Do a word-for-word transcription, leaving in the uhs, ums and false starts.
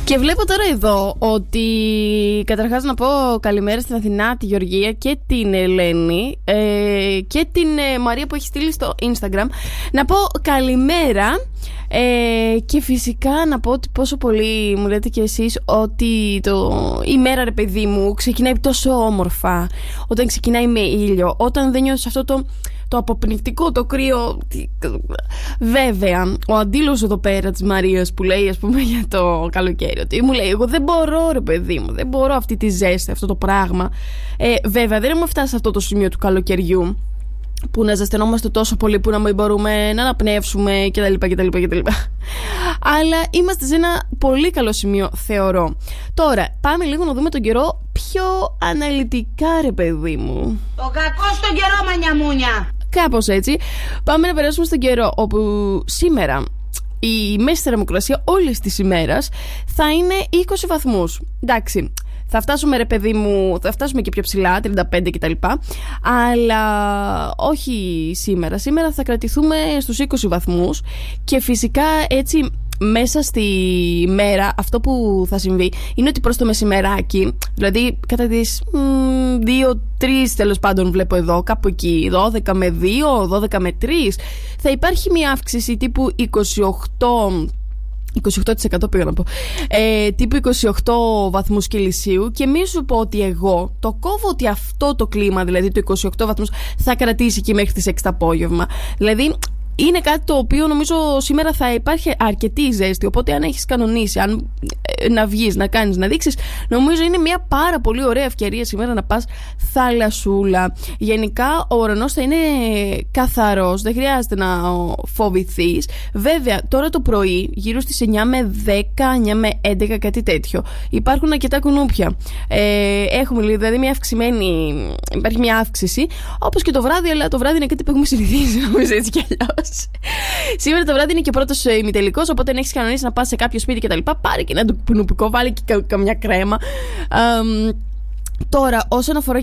Και βλέπω τώρα εδώ ότι καταρχάς να πω καλημέρα στην Αθηνά, τη Γεωργία και την Ελένη ε, και την ε, Μαρία που έχει στείλει στο Instagram. Να πω καλημέρα ε, και φυσικά να πω ότι πόσο πολύ μου λέτε και εσείς ότι το, η μέρα, ρε παιδί μου, ξεκινάει τόσο όμορφα όταν ξεκινάει με ήλιο, όταν δεν νιώθεις αυτό το... το αποπνικτικό, το κρύο. Βέβαια, ο αντίλογος εδώ πέρα της Μαρίας που λέει, ας πούμε, για το καλοκαίρι, ότι μου λέει: εγώ δεν μπορώ, ρε παιδί μου, δεν μπορώ αυτή τη ζέστη, αυτό το πράγμα. Ε, βέβαια, δεν έχουμε φτάσει σε αυτό το σημείο του καλοκαιριού που να ζεσθενόμαστε τόσο πολύ που να μην μπορούμε να αναπνεύσουμε κτλ. κτλ, κτλ. Αλλά είμαστε σε ένα πολύ καλό σημείο, θεωρώ. Τώρα, πάμε λίγο να δούμε τον καιρό πιο αναλυτικά, ρε παιδί μου. Το κακό στον καιρό, μανιαμούνια. Κάπως έτσι. Πάμε να περάσουμε στον καιρό, όπου σήμερα η μέση θερμοκρασία όλης της ημέρας θα είναι είκοσι βαθμούς. Εντάξει, θα φτάσουμε, ρε παιδί μου, θα φτάσουμε και πιο ψηλά, τριάντα πέντε κτλ. Αλλά όχι σήμερα. Σήμερα θα κρατηθούμε στους είκοσι βαθμούς και φυσικά έτσι μέσα στη μέρα αυτό που θα συμβεί είναι ότι προς το μεσημεράκι, δηλαδή κατά τις δύο τρεις τέλος πάντων βλέπω εδώ, κάπου εκεί δώδεκα με δύο, δώδεκα με τρία, θα υπάρχει μια αύξηση τύπου είκοσι οκτώ είκοσι οκτώ τοις εκατό πήγα να πω ε, τύπου είκοσι οκτώ βαθμούς Κελσίου. Και μη σου πω ότι εγώ το κόβω ότι αυτό το κλίμα, δηλαδή το είκοσι οκτώ βαθμούς, θα κρατήσει και μέχρι τις έξι το απόγευμα. Δηλαδή είναι κάτι το οποίο νομίζω σήμερα θα υπάρχει αρκετή ζέστη. Οπότε αν έχεις κανονίσει αν, ε, να βγεις, να κάνεις, να δείξεις, νομίζω είναι μια πάρα πολύ ωραία ευκαιρία σήμερα να πας θάλασσούλα. Γενικά ο ουρανός θα είναι καθαρός, δεν χρειάζεται να φοβηθείς. Βέβαια τώρα το πρωί γύρω στις εννιά με δέκα, εννιά με έντεκα, κάτι τέτοιο, υπάρχουν αρκετά κουνούπια. ε, Έχουμε δηλαδή μια αυξημένη, υπάρχει μια αύξηση, όπως και το βράδυ, αλλά το βράδυ είναι κάτι που έχουμε συνηθίσει νομίζω έτσι κι αλλιώς. Σήμερα το βράδυ είναι και ο πρώτος ημιτελικός, οπότε αν έχεις κανονίσει να πας σε κάποιο σπίτι και τα λοιπά, πάρε και ένα κουνουπικό, βάλει και κα, καμιά κρέμα. Um, τώρα, όσον αφορά